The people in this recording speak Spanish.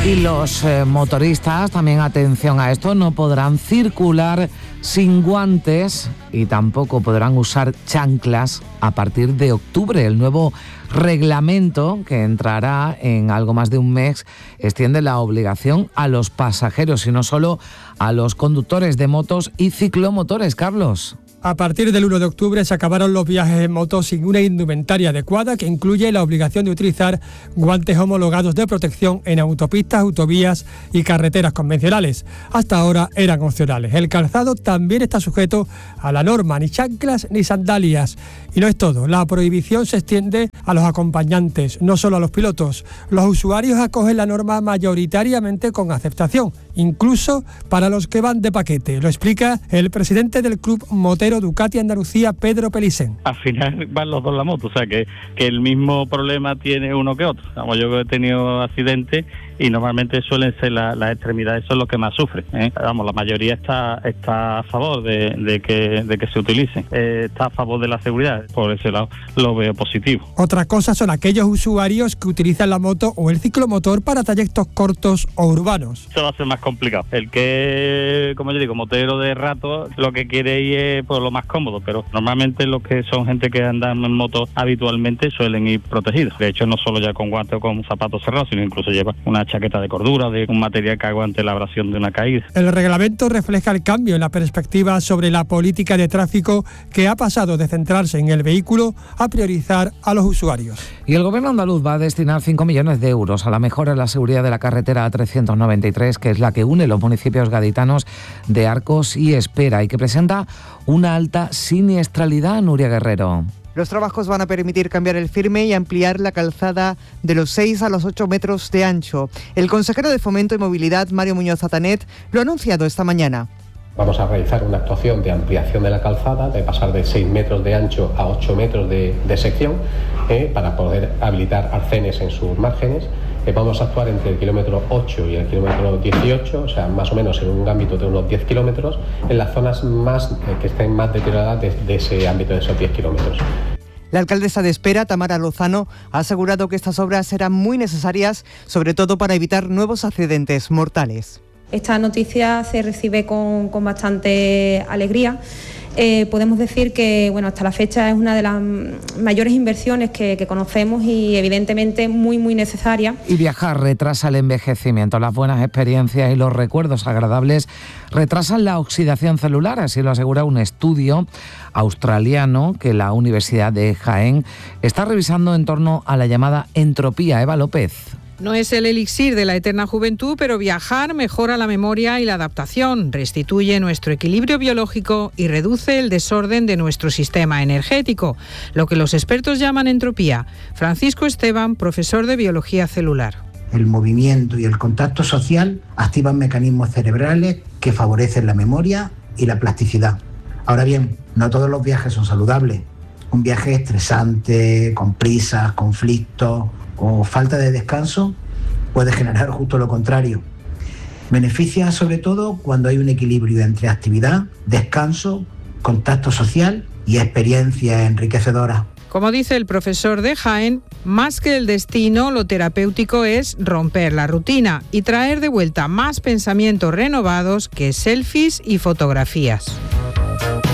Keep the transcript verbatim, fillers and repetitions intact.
Y los eh, motoristas, también atención a esto, no podrán circular sin guantes y tampoco podrán usar chanclas a partir de octubre. El nuevo reglamento, que entrará en algo más de un mes, extiende la obligación a los pasajeros y no solo a los conductores de motos y ciclomotores. Carlos. A partir del uno de octubre se acabaron los viajes en moto sin una indumentaria adecuada que incluye la obligación de utilizar guantes homologados de protección en autopistas, autovías y carreteras convencionales. Hasta ahora eran opcionales. El calzado también está sujeto a la norma, ni chanclas ni sandalias. Y no es todo, la prohibición se extiende a los acompañantes, no solo a los pilotos. Los usuarios acogen la norma mayoritariamente con aceptación, incluso para los que van de paquete. Lo explica el presidente del Club Motero Ducati Andalucía, Pedro Pelicén. Al final van los dos la moto, o sea que, que el mismo problema tiene uno que otro. Vamos, yo he tenido accidentes y normalmente suelen ser la, las extremidades, son los que más sufren, ¿eh? Vamos, la mayoría está está a favor de, de que de que se utilicen, eh, está a favor de la seguridad, por ese lado lo veo positivo. Otra cosa son aquellos usuarios que utilizan la moto o el ciclomotor para trayectos cortos o urbanos. Eso va a ser más complicado. El que, como yo digo, motero de rato, lo que quiere ir es por lo más cómodo, pero normalmente los que son gente que andan en moto habitualmente suelen ir protegidos. De hecho, no solo ya con guantes o con zapatos cerrados, sino incluso lleva una chaqueta de cordura, de un material que aguante la abrasión de una caída. El reglamento refleja el cambio en la perspectiva sobre la política de tráfico, que ha pasado de centrarse en el vehículo a priorizar a los usuarios. Y el gobierno andaluz va a destinar cinco millones de euros a la mejora de la seguridad de la carretera A trescientos noventa y tres, que es la que une los municipios gaditanos de Arcos y Espera y que presenta una alta siniestralidad. Nuria Guerrero. Los trabajos van a permitir cambiar el firme y ampliar la calzada de los seis a los ocho metros de ancho. El consejero de Fomento y Movilidad, Mario Muñoz Atanet, lo ha anunciado esta mañana. Vamos a realizar una actuación de ampliación de la calzada, de pasar de seis metros de ancho a ocho metros de, de sección, eh, para poder habilitar arcenes en sus márgenes. Eh, vamos a actuar entre el kilómetro ocho y el kilómetro dieciocho, o sea, más o menos en un ámbito de unos diez kilómetros, en las zonas más eh, que estén más deterioradas de, de ese ámbito de esos diez kilómetros. La alcaldesa de Espera, Tamara Lozano, ha asegurado que estas obras serán muy necesarias, sobre todo para evitar nuevos accidentes mortales. Esta noticia se recibe con, con bastante alegría. Eh, podemos decir que bueno, hasta la fecha es una de las mayores inversiones que, que conocemos y evidentemente muy muy necesaria. Y viajar retrasa el envejecimiento. Las buenas experiencias y los recuerdos agradables retrasan la oxidación celular, así lo asegura un estudio australiano que la Universidad de Jaén está revisando en torno a la llamada entropía. Eva López. No es el elixir de la eterna juventud, pero viajar mejora la memoria y la adaptación, restituye nuestro equilibrio biológico y reduce el desorden de nuestro sistema energético, lo que los expertos llaman entropía. Francisco Esteban, profesor de biología celular. El movimiento y el contacto social activan mecanismos cerebrales que favorecen la memoria y la plasticidad. Ahora bien, no todos los viajes son saludables. Un viaje estresante, con prisas, conflictos o falta de descanso puede generar justo lo contrario. Beneficia sobre todo cuando hay un equilibrio entre actividad, descanso, contacto social y experiencia enriquecedora. Como dice el profesor de Jaén, más que el destino, lo terapéutico es romper la rutina y traer de vuelta más pensamientos renovados que selfies y fotografías.